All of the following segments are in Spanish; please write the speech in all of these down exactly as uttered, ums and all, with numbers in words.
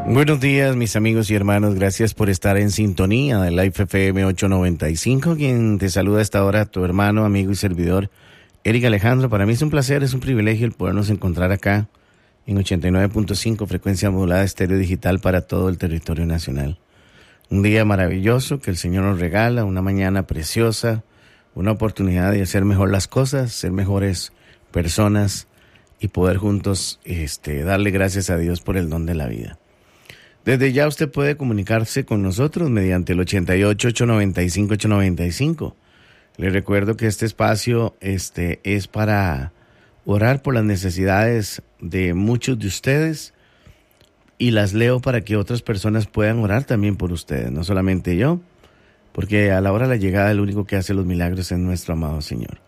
Buenos días, mis amigos y hermanos. Gracias por estar en sintonía de Life F M ochocientos noventa y cinco. Quien te saluda a esta hora, tu hermano, amigo y servidor, Eric Alejandro. Para mí es un placer, es un privilegio el podernos encontrar acá en ochenta y nueve punto cinco, frecuencia modulada estéreo digital para todo el territorio nacional. Un día maravilloso que el Señor nos regala, una mañana preciosa, una oportunidad de hacer mejor las cosas, ser mejores personas y poder juntos este, darle gracias a Dios por el don de la vida. Desde ya usted puede comunicarse con nosotros mediante el ochenta y ocho, ochocientos noventa y cinco, ochocientos noventa y cinco. Le recuerdo que este espacio este, es para orar por las necesidades de muchos de ustedes y las leo para que otras personas puedan orar también por ustedes, no solamente yo, porque a la hora de la llegada el único que hace los milagros es nuestro amado Señor.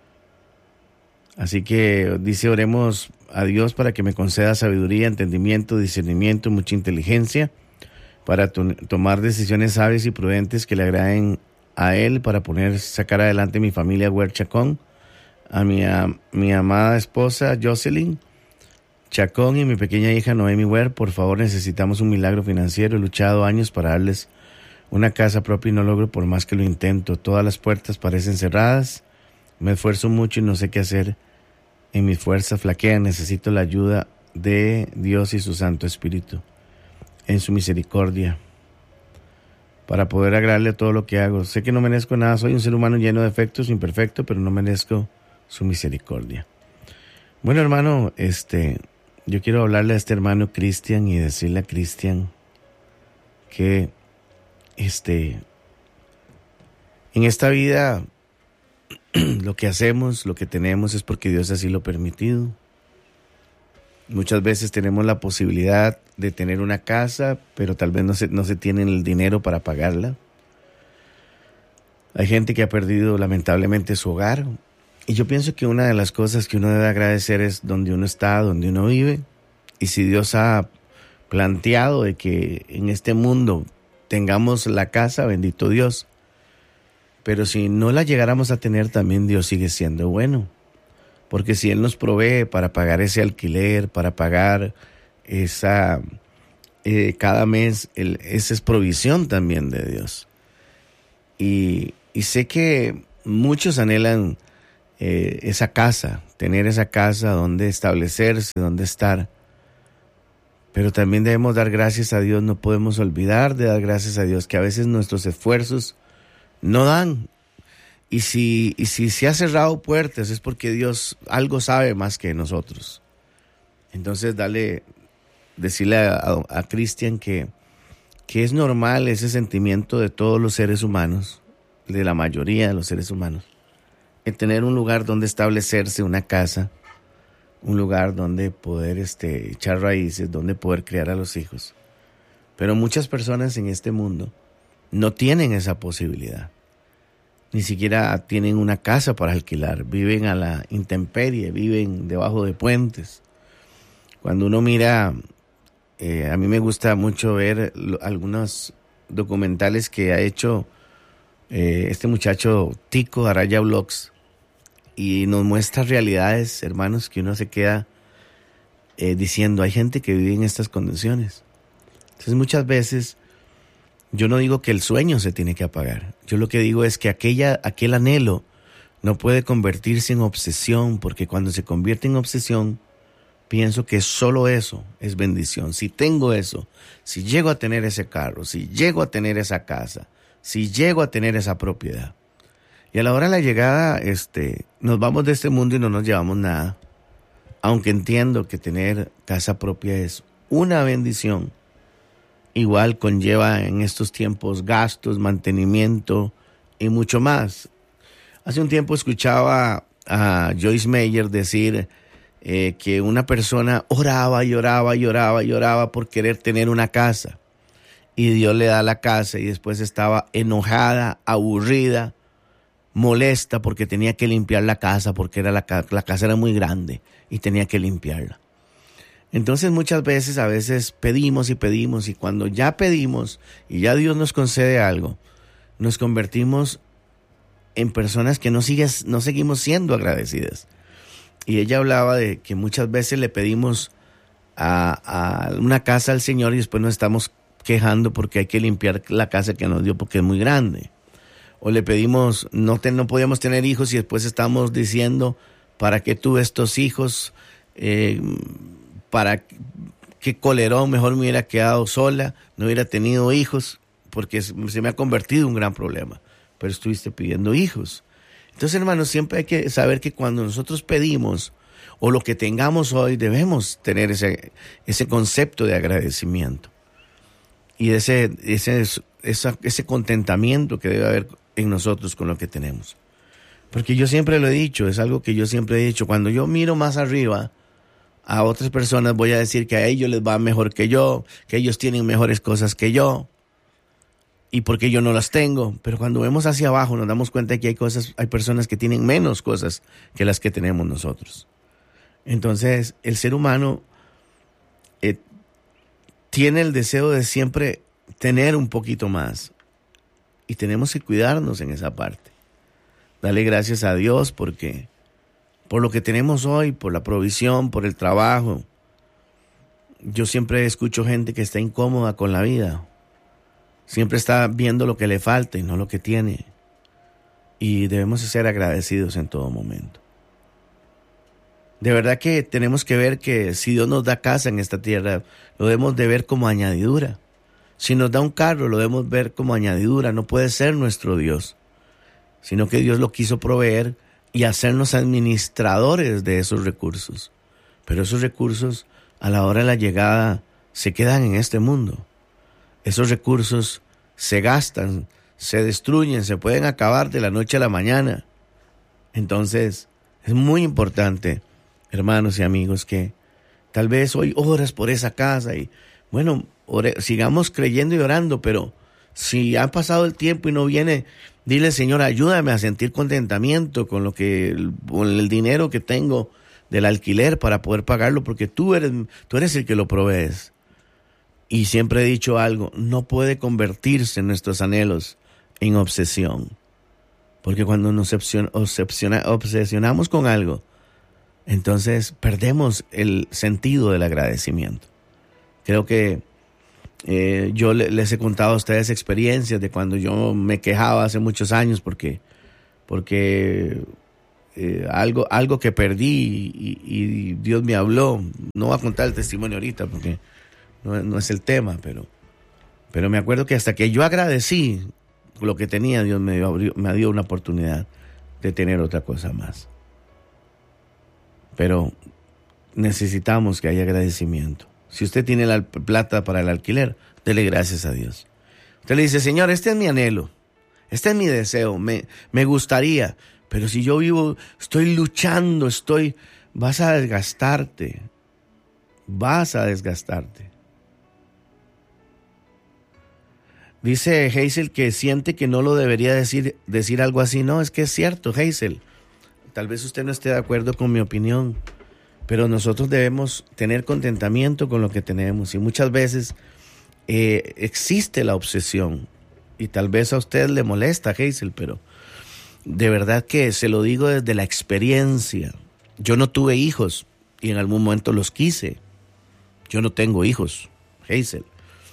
Así que dice, oremos a Dios para que me conceda sabiduría, entendimiento, discernimiento, mucha inteligencia para to- tomar decisiones sabias y prudentes que le agraden a Él para poner, sacar adelante mi familia Huer Chacón, a mi, a mi amada esposa Jocelyn Chacón y mi pequeña hija Noemi Huer. Por favor, necesitamos un milagro financiero. He luchado años para darles una casa propia y no logro por más que lo intento. Todas las puertas parecen cerradas. Me esfuerzo mucho y no sé qué hacer. En mis fuerzas flaquean. Necesito la ayuda de Dios y su Santo Espíritu en su misericordia para poder agradarle a todo lo que hago. Sé que no merezco nada. Soy un ser humano lleno de defectos, imperfecto, pero no merezco su misericordia. Bueno, hermano, este, yo quiero hablarle a este hermano Cristian y decirle a Cristian que este, en esta vida lo que hacemos, lo que tenemos es porque Dios así lo ha permitido. Muchas veces tenemos la posibilidad de tener una casa, pero tal vez no se, no se tiene el dinero para pagarla. Hay gente que ha perdido lamentablemente su hogar. Y yo pienso que una de las cosas que uno debe agradecer es donde uno está, donde uno vive. Y si Dios ha planteado de que en este mundo tengamos la casa, bendito Dios. Pero si no la llegáramos a tener, también Dios sigue siendo bueno. Porque si Él nos provee para pagar ese alquiler, para pagar esa eh, cada mes, el, esa es provisión también de Dios. Y, y sé que muchos anhelan eh, esa casa, tener esa casa donde establecerse, donde estar. Pero también debemos dar gracias a Dios, no podemos olvidar de dar gracias a Dios, que a veces nuestros esfuerzos no dan. Y si, y si se ha cerrado puertas es porque Dios algo sabe más que nosotros. Entonces dale, decirle a, a, a Cristian que, que es normal ese sentimiento de todos los seres humanos, de la mayoría de los seres humanos, en tener un lugar donde establecerse, una casa, un lugar donde poder este, echar raíces, donde poder criar a los hijos. Pero muchas personas en este mundo no tienen esa posibilidad. Ni siquiera tienen una casa para alquilar. Viven a la intemperie, viven debajo de puentes. Cuando uno mira, eh, a mí me gusta mucho ver lo, algunos documentales que ha hecho eh, este muchacho Tico Araya Vlogs. Y nos muestra realidades, hermanos, que uno se queda eh, diciendo, hay gente que vive en estas condiciones. Entonces muchas veces yo no digo que el sueño se tiene que apagar. Yo lo que digo es que aquella, aquel anhelo no puede convertirse en obsesión, porque cuando se convierte en obsesión, pienso que solo eso es bendición. Si tengo eso, si llego a tener ese carro, si llego a tener esa casa, si llego a tener esa propiedad. Y a la hora de la llegada, este, nos vamos de este mundo y no nos llevamos nada. Aunque entiendo que tener casa propia es una bendición, igual conlleva en estos tiempos gastos, mantenimiento y mucho más. Hace un tiempo escuchaba a Joyce Meyer decir eh, que una persona oraba y oraba y oraba y oraba por querer tener una casa. Y Dios le da la casa y después estaba enojada, aburrida, molesta porque tenía que limpiar la casa, porque era la, la casa era muy grande y tenía que limpiarla. Entonces muchas veces, a veces pedimos y pedimos, y cuando ya pedimos y ya Dios nos concede algo, nos convertimos en personas que no, sigues, no seguimos siendo agradecidas. Y ella hablaba de que muchas veces le pedimos a, a una casa al Señor y después nos estamos quejando porque hay que limpiar la casa que nos dio porque es muy grande. O le pedimos, no, te, no podíamos tener hijos y después estamos diciendo, ¿para qué tuve estos hijos? Eh, ¿Para qué colerón? Mejor me hubiera quedado sola, no hubiera tenido hijos, porque se me ha convertido en un gran problema. Pero estuviste pidiendo hijos. Entonces, hermanos, siempre hay que saber que cuando nosotros pedimos, o lo que tengamos hoy, debemos tener ese, ese concepto de agradecimiento. Y ese, ese, esa, ese contentamiento que debe haber en nosotros con lo que tenemos. Porque yo siempre lo he dicho, es algo que yo siempre he dicho, cuando yo miro más arriba a otras personas voy a decir que a ellos les va mejor que yo, que ellos tienen mejores cosas que yo, y porque yo no las tengo. Pero cuando vemos hacia abajo nos damos cuenta que hay cosas, hay personas que tienen menos cosas que las que tenemos nosotros. Entonces el ser humano eh, tiene el deseo de siempre tener un poquito más. Y tenemos que cuidarnos en esa parte. Dale gracias a Dios porque por lo que tenemos hoy, por la provisión, por el trabajo. Yo siempre escucho gente que está incómoda con la vida. Siempre está viendo lo que le falta y no lo que tiene. Y debemos ser agradecidos en todo momento. De verdad que tenemos que ver que si Dios nos da casa en esta tierra, lo debemos de ver como añadidura. Si nos da un carro, lo debemos ver como añadidura. No puede ser nuestro Dios, sino que Dios lo quiso proveer y hacernos administradores de esos recursos. Pero esos recursos, a la hora de la llegada, se quedan en este mundo. Esos recursos se gastan, se destruyen, se pueden acabar de la noche a la mañana. Entonces, es muy importante, hermanos y amigos, que tal vez hoy oras por esa casa y, bueno, ore, sigamos creyendo y orando, pero si ha pasado el tiempo y no viene, dile, Señor, ayúdame a sentir contentamiento con lo que, con el dinero que tengo del alquiler para poder pagarlo, porque tú eres, tú eres el que lo provees. Y siempre he dicho algo, no puede convertirse nuestros anhelos en obsesión, porque cuando nos obsesiona, obsesiona, obsesionamos con algo, entonces perdemos el sentido del agradecimiento. Creo que eh, yo les he contado a ustedes experiencias de cuando yo me quejaba hace muchos años porque, porque eh, algo, algo que perdí y, y Dios me habló. No voy a contar el testimonio ahorita porque no, no es el tema, pero, pero me acuerdo que hasta que yo agradecí lo que tenía, Dios me dio, me dio una oportunidad de tener otra cosa más. Pero necesitamos que haya agradecimiento. Si usted tiene la plata para el alquiler, dele gracias a Dios. Usted le dice, Señor, este es mi anhelo, este es mi deseo, me, me gustaría, pero si yo vivo, estoy luchando, estoy, vas a desgastarte, vas a desgastarte. Dice Hazel que siente que no lo debería decir, decir algo así. No, es que es cierto, Hazel. Tal vez usted no esté de acuerdo con mi opinión, pero nosotros debemos tener contentamiento con lo que tenemos. Y muchas veces eh, existe la obsesión. Y tal vez a usted le molesta, Hazel, pero de verdad que se lo digo desde la experiencia. Yo no tuve hijos y en algún momento los quise. Yo no tengo hijos, Hazel.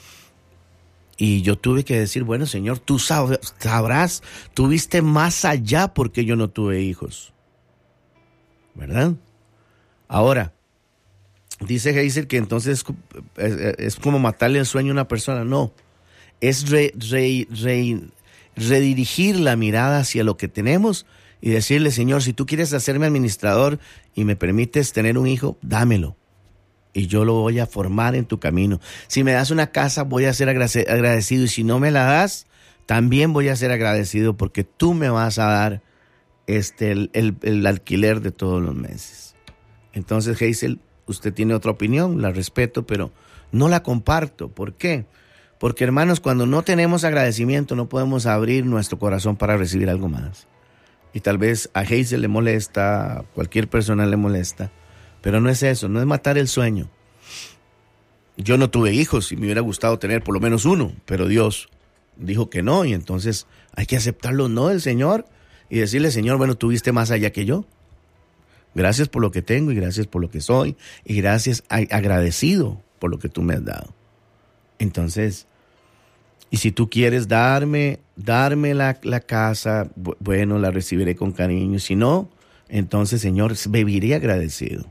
Y yo tuve que decir, bueno, Señor, tú sabrás, tú viste más allá porque yo no tuve hijos. ¿Verdad? Ahora, dice Hazel que entonces es, es como matarle el sueño a una persona. No, es re, re, re, redirigir la mirada hacia lo que tenemos y decirle, Señor, si tú quieres hacerme administrador y me permites tener un hijo, dámelo. Y yo lo voy a formar en tu camino. Si me das una casa, voy a ser agradecido. Y si no me la das, también voy a ser agradecido porque tú me vas a dar este, el, el, el alquiler de todos los meses. Entonces, Hazel, usted tiene otra opinión, la respeto, pero no la comparto. ¿Por qué? Porque, hermanos, cuando no tenemos agradecimiento, no podemos abrir nuestro corazón para recibir algo más. Y tal vez a Hazel le molesta, a cualquier persona le molesta. Pero no es eso, no es matar el sueño. Yo no tuve hijos y me hubiera gustado tener por lo menos uno, pero Dios dijo que no y entonces hay que aceptar los no del Señor y decirle, Señor, bueno, tú viste más allá que yo. Gracias por lo que tengo y gracias por lo que soy y gracias, agradecido por lo que tú me has dado. Entonces, y si tú quieres darme, darme la, la casa, bueno, la recibiré con cariño. Si no, entonces, Señor, viviré agradecido.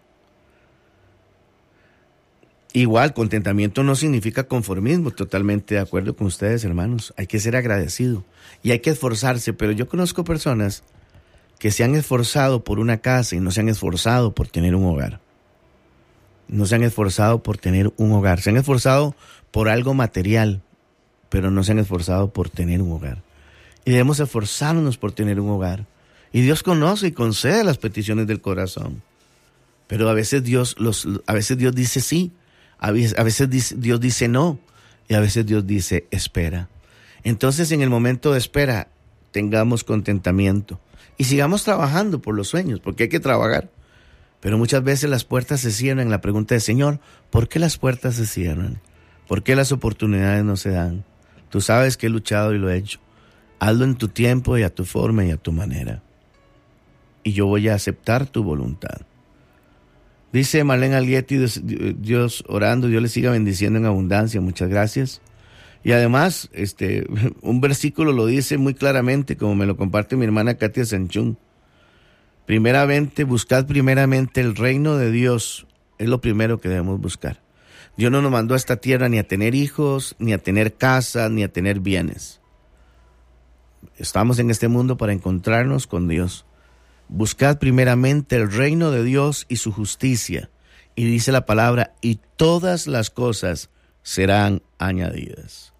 Igual, contentamiento no significa conformismo, totalmente de acuerdo con ustedes, hermanos. Hay que ser agradecido y hay que esforzarse, pero yo conozco personas que se han esforzado por una casa y no se han esforzado por tener un hogar. No se han esforzado por tener un hogar. Se han esforzado por algo material, pero no se han esforzado por tener un hogar. Y debemos esforzarnos por tener un hogar. Y Dios conoce y concede las peticiones del corazón. Pero a veces Dios, los, a veces Dios dice sí, a veces, a veces dice, Dios dice no, y a veces Dios dice espera. Entonces, en el momento de espera, tengamos contentamiento y sigamos trabajando por los sueños, porque hay que trabajar. Pero muchas veces las puertas se cierran. La pregunta es, Señor, ¿por qué las puertas se cierran? ¿Por qué las oportunidades no se dan? Tú sabes que he luchado y lo he hecho. Hazlo en tu tiempo y a tu forma y a tu manera. Y yo voy a aceptar tu voluntad. Dice Marlene Alietti, Dios, Dios orando, Dios le siga bendiciendo en abundancia. Muchas gracias. Y además, este, un versículo lo dice muy claramente, como me lo comparte mi hermana Katia Sanchún. Primeramente, buscad primeramente el reino de Dios. Es lo primero que debemos buscar. Dios no nos mandó a esta tierra ni a tener hijos, ni a tener casa, ni a tener bienes. Estamos en este mundo para encontrarnos con Dios. Buscad primeramente el reino de Dios y su justicia. Y dice la palabra, y todas las cosas serán añadidas.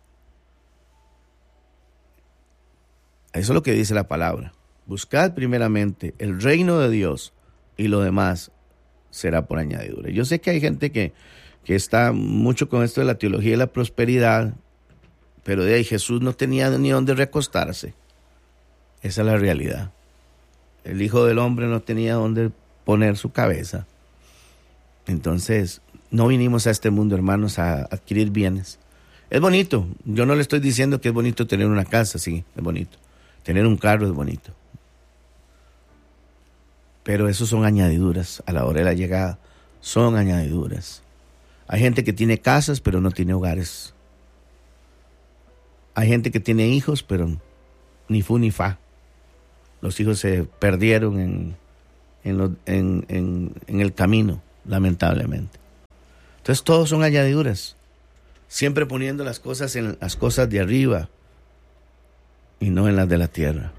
Eso es lo que dice la palabra. Buscad primeramente el reino de Dios y lo demás será por añadidura. Yo sé que hay gente que, que está mucho con esto de la teología de la prosperidad, pero de ahí Jesús no tenía ni dónde recostarse. Esa es la realidad. El Hijo del Hombre no tenía dónde poner su cabeza. Entonces, no vinimos a este mundo, hermanos, a adquirir bienes. Es bonito. Yo no le estoy diciendo que es bonito tener una casa, sí, es bonito. Tener un carro es bonito. Pero eso son añadiduras a la hora de la llegada. Son añadiduras. Hay gente que tiene casas, pero no tiene hogares. Hay gente que tiene hijos, pero ni fu ni fa. Los hijos se perdieron en, en, lo, en, en, en el camino, lamentablemente. Entonces, todos son añadiduras. Siempre poniendo las cosas en las cosas de arriba y no en las de la tierra.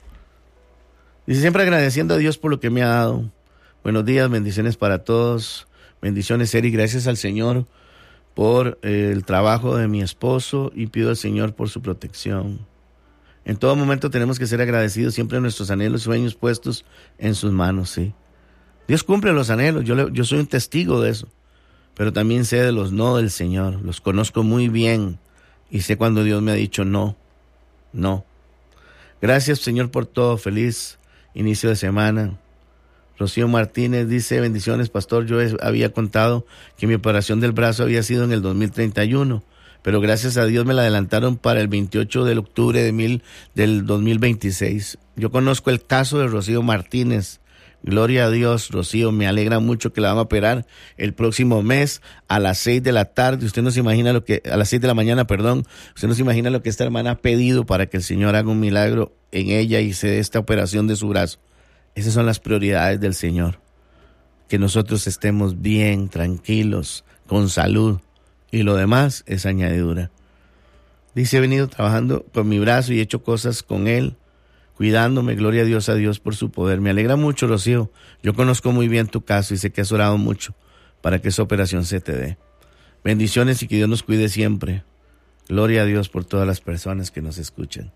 Dice, siempre agradeciendo a Dios por lo que me ha dado. Buenos días, bendiciones para todos. Bendiciones, Eri, gracias al Señor por eh, el trabajo de mi esposo y pido al Señor por su protección. En todo momento tenemos que ser agradecidos, siempre nuestros anhelos y sueños puestos en sus manos, sí. Dios cumple los anhelos, yo, le, yo soy un testigo de eso, pero también sé de los no del Señor, los conozco muy bien y sé cuando Dios me ha dicho no, no. Gracias, Señor, por todo, feliz inicio de semana. Rocío Martínez dice, bendiciones, pastor, yo había contado que mi operación del brazo había sido en el dos mil treinta y uno, pero gracias a Dios me la adelantaron para el veintiocho de octubre de mil, del dos mil veintiséis. Yo conozco el caso de Rocío Martínez. Gloria a Dios, Rocío, me alegra mucho que la van a operar el próximo mes a las seis de la tarde. Usted no se imagina lo que, a las seis de la mañana, perdón, usted no se imagina lo que esta hermana ha pedido para que el Señor haga un milagro en ella y se dé esta operación de su brazo. Esas son las prioridades del Señor. Que nosotros estemos bien, tranquilos, con salud. Y lo demás es añadidura. Dice, he venido trabajando con mi brazo y he hecho cosas con él, cuidándome. Gloria a Dios, a Dios por su poder. Me alegra mucho, Rocío. Yo conozco muy bien tu caso y sé que has orado mucho para que esa operación se te dé. Bendiciones y que Dios nos cuide siempre. Gloria a Dios por todas las personas que nos escuchan.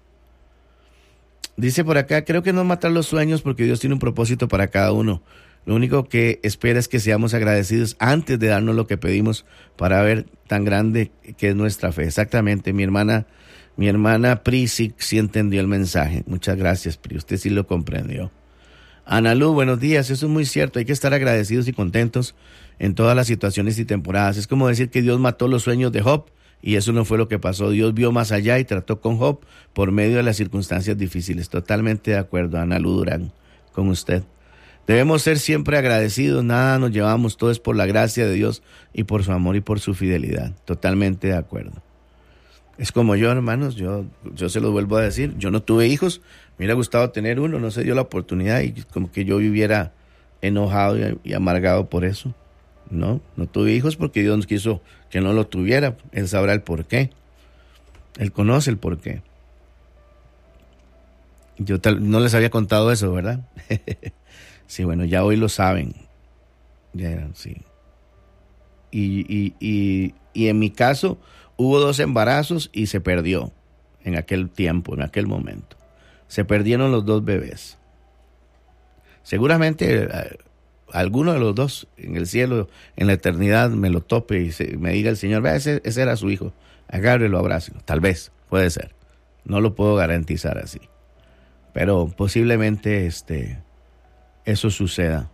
Dice por acá, creo que no es matar los sueños porque Dios tiene un propósito para cada uno. Lo único que espera es que seamos agradecidos antes de darnos lo que pedimos para ver tan grande que es nuestra fe. Exactamente, mi hermana, mi hermana Pri sí, sí entendió el mensaje. Muchas gracias, Pri, usted sí lo comprendió. Ana Lu, buenos días, eso es muy cierto, hay que estar agradecidos y contentos en todas las situaciones y temporadas. Es como decir que Dios mató los sueños de Job. Y eso no fue lo que pasó. Dios vio más allá y trató con Job por medio de las circunstancias difíciles. Totalmente de acuerdo, Ana Lu Durán, con usted. Debemos ser siempre agradecidos, nada nos llevamos, todo es por la gracia de Dios y por su amor y por su fidelidad. Totalmente de acuerdo. Es como yo, hermanos, yo, yo se lo vuelvo a decir, yo no tuve hijos, me hubiera gustado tener uno, no se dio la oportunidad y como que yo viviera enojado y, y amargado por eso. No, no tuve hijos porque Dios quiso que no lo tuviera, Él sabrá el por qué, Él conoce el por qué. Yo tal, no les había contado eso, ¿verdad? Sí, bueno, ya hoy lo saben. Ya, sí. Y, y, y, y en mi caso, hubo dos embarazos y se perdió en aquel tiempo, en aquel momento. Se perdieron los dos bebés. Seguramente eh, alguno de los dos en el cielo, en la eternidad, me lo tope y se, me diga el Señor, vea, ese, ese era su hijo, agárrelo, abrácelo. Tal vez, puede ser. No lo puedo garantizar así. Pero posiblemente este, eso suceda.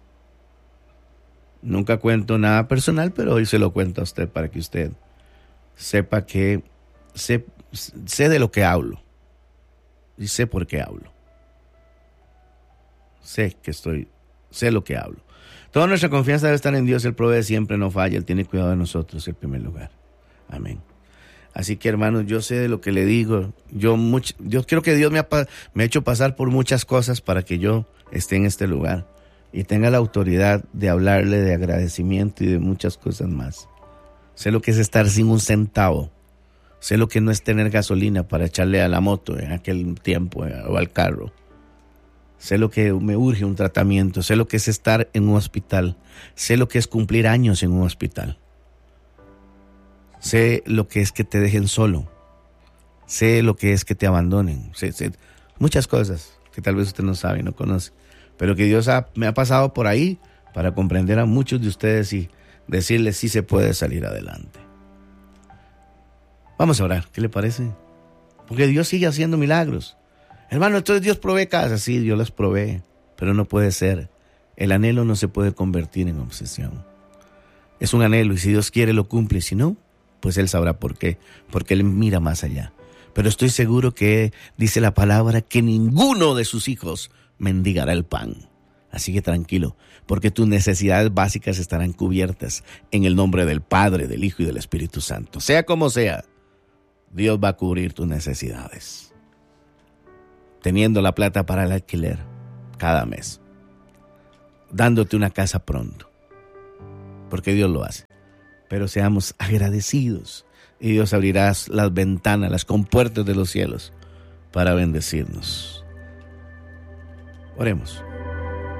Nunca cuento nada personal, pero hoy se lo cuento a usted para que usted sepa que sé, sé de lo que hablo. Y sé por qué hablo. Sé que estoy, sé lo que hablo. Toda nuestra confianza debe estar en Dios. Él provee siempre, no falla. Él tiene cuidado de nosotros en primer lugar. Amén. Así que, hermanos, yo sé de lo que le digo. Yo, mucho, yo creo que Dios me ha, me ha hecho pasar por muchas cosas para que yo esté en este lugar y tenga la autoridad de hablarle de agradecimiento y de muchas cosas más. Sé lo que es estar sin un centavo. Sé lo que no es tener gasolina para echarle a la moto en aquel tiempo eh, o al carro. Sé lo que me urge un tratamiento. Sé lo que es estar en un hospital. Sé lo que es cumplir años en un hospital. Sé lo que es que te dejen solo. Sé lo que es que te abandonen. Sé, sé muchas cosas que tal vez usted no sabe y no conoce. Pero que Dios ha, me ha pasado por ahí para comprender a muchos de ustedes y decirles si se puede salir adelante. Vamos a orar, ¿qué le parece? Porque Dios sigue haciendo milagros. Hermano, entonces Dios provee casas. Sí, Dios las provee, pero no puede ser. El anhelo no se puede convertir en obsesión. Es un anhelo y si Dios quiere lo cumple. Si no, pues Él sabrá por qué. Porque Él mira más allá. Pero estoy seguro que dice la palabra que ninguno de sus hijos mendigará el pan. Así que tranquilo, porque tus necesidades básicas estarán cubiertas en el nombre del Padre, del Hijo y del Espíritu Santo. Sea como sea, Dios va a cubrir tus necesidades. Teniendo la plata para el alquiler cada mes. Dándote una casa pronto. Porque Dios lo hace. Pero seamos agradecidos. Y Dios abrirá las ventanas, las compuertas de los cielos para bendecirnos. Oremos.